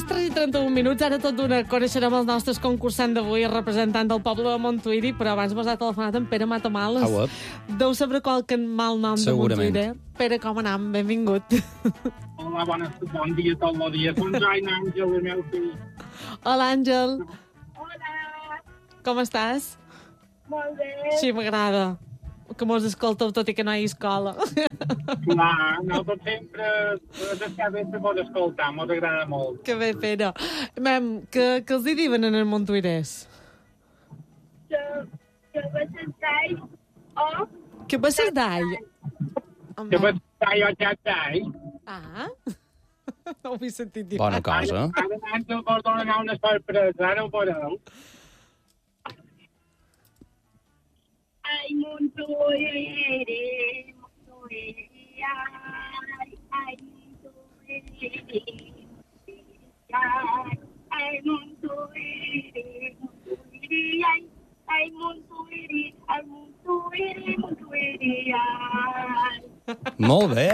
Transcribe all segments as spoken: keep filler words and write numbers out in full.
tres i trenta-un minuts. Ara tot d'una coneixerem el nostre concursant d'avui, el representant del poble de Montuïri, però abans mos ha telefonat en Pere Matamales. Au, up. Deu saber qualque mal nom de Montuïri. Pere, com anam? Benvingut. Hola, bona, bon dia, tot el dia. Com Jain Àngel, el meu fill. Hola, Àngel. Hola, Com estàs? molt bé. Sí, m'agrada que mos escolteu tot i que no hi ha escola. Clar, nosaltres sempre desitjam bé se pot escoltar, mos agrada molt. Que bé, Pere. Mem, que, que els hi diuen en el Montuïrès? Que, que vas estar o... Que passes d'all? Que vaig estar jo ja d'ahir. Ah? No ho he sentit dir. Bona cosa. Ara Àngel vos donarà una sorpresa, ara ho veureu. Ai, Montuïri, Montuïri, ai, ai, Montuïri, ai, ai, Montuïri, Montuïri, ai, ai, Montuïri, ai, Montuïri, Montuïri, ai. Molt bé!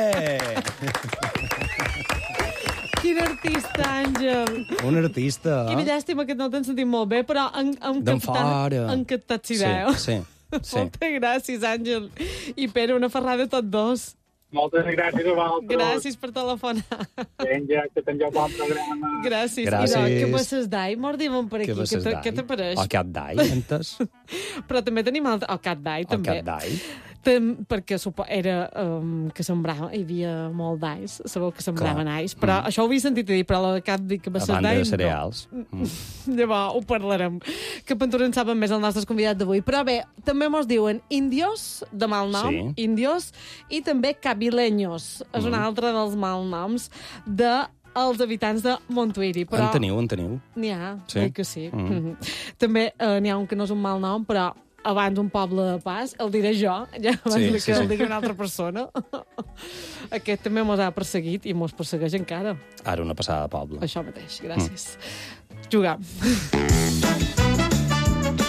Quin artista, Àngel. Un artista. Quina llàstima que no t'han sentit molt bé, però en, en D'en fora. encantat si Sí, veu. sí, sí. Moltes gràcies, Àngel. I Pere, una ferrada tots dos. Moltes gràcies a vosaltres. Gràcies per telefonar. Vinga, que tingueu bon programa. Gràcies. Gràcies. I doncs, què passes d'ai? Mos diuen per aquí. Què Què passes te- d'ai? Què t'apareix? O cat d'ai, entes? Però també tenim el, el cat d'ai, O també. cat d'ai? Tem, perquè supo, era um, que sembrava, hi havia molt d'ais, sabeu que sembraven Clar. ais, però mm. això ho havia sentit a dir, però la cap dic que va A ser banda d'ai, de cereals. no. Mm. Llavors ho parlarem, que Pentura en saben més el nostre convidat d'avui. Però bé, també mos diuen indios, de mal nom, Sí. indios, i també cabileños, és un Mm. altre dels malnoms de els habitants de Montuïri. Però En teniu, en teniu. n'hi ha, Sí? sí? que sí. Mm. Mm. També eh, n'hi ha un que no és un mal nom, però abans un poble de pas, el diré jo, ja abans Sí, sí, sí, que sí. el digui una altra persona. Aquest també mos ha perseguit i mos persegueix encara. Ara una passada de poble. Això mateix, gràcies. Mm. Jugar.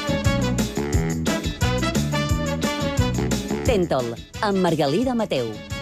Tentol, amb Margalida Mateu.